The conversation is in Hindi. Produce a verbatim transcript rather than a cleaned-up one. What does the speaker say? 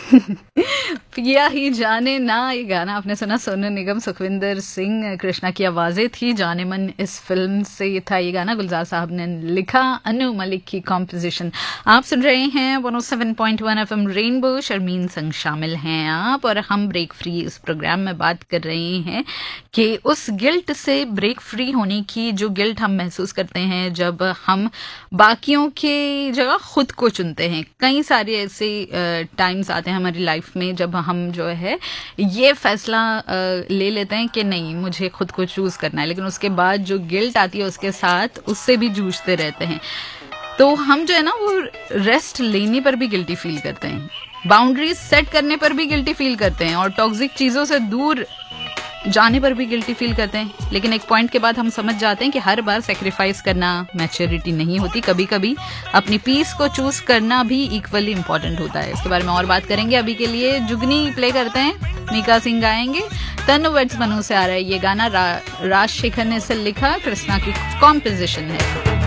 पिया ही जाने ना, ये गाना आपने सुना, सोनू निगम, सुखविंदर सिंह, कृष्णा की आवाजें थी। जाने मन इस फिल्म से ये था ये गाना, गुलजार साहब ने लिखा, अनु मलिक की कॉम्पोजिशन। आप सुन रहे हैं one O seven point one FM rainbow, Sharmin संग शामिल हैं आप, और हम ब्रेक फ्री इस प्रोग्राम में बात कर रहे हैं कि उस गिल्ट से ब्रेक फ्री होने की, जो गिल्ट हम महसूस करते हैं जब हम बाकियों के जगह खुद को चुनते हैं। कई सारे ऐसे टाइम्स आते हैं हमारी लाइफ में जब हम जो है ये फैसला ले लेते हैं कि नहीं, मुझे खुद को चूज करना है, लेकिन उसके बाद जो गिल्ट आती है उसके साथ, उससे भी जूझते रहते हैं। तो हम जो है ना वो रेस्ट लेने पर भी गिल्टी फील करते हैं, बाउंड्रीज सेट करने पर भी गिल्टी फील करते हैं, और टॉक्सिक चीजों से दूर जाने पर भी गिल्टी फील करते हैं। लेकिन एक पॉइंट के बाद हम समझ जाते हैं कि हर बार सेक्रीफाइस करना मैच्योरिटी नहीं होती, कभी कभी अपनी पीस को चूज करना भी इक्वली इंपॉर्टेंट होता है। इसके बारे में और बात करेंगे। अभी के लिए जुगनी प्ले करते हैं, मीका सिंह गाएंगे, तनु वेट्स मनु से आ रहा है ये गाना, रा, राजशेखर ने इसे लिखा, कृष्णा की कॉम्पोजिशन है।